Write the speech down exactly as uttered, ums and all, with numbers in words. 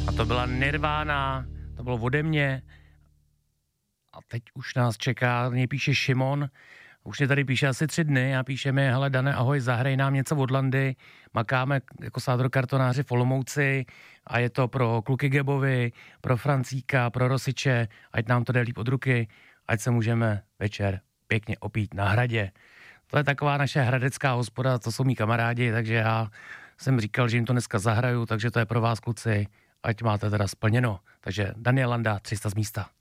A to byla Nirvana, to bylo ode mě. A teď už nás čeká, mě píše Šimon, už mě tady píše asi tři dny a píše mi, hele Dane, ahoj, zahraj nám něco od Landy, makáme jako sádrokartonáři v Olomouci a je to pro kluky Gebovi, pro Francíka, pro Rosiče, ať nám to jde líp od ruky, ať se můžeme večer pěkně opít na hradě. To je taková naše hradecká hospoda, to jsou mý kamarádi, takže já jsem říkal, že jim to dneska zahraju, takže to je pro vás kluci, ať máte teda splněno. Takže Daniel Landa, tři sta z místa.